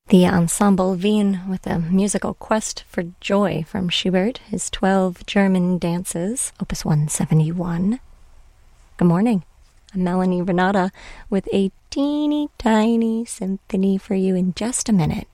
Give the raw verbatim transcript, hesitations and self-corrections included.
The Ensemble Wien with a musical quest for joy from Schubert, his twelve German dances, opus one seventy-one. Good morning. I'm Melanie Renata with a teeny tiny symphony for you in just a minute.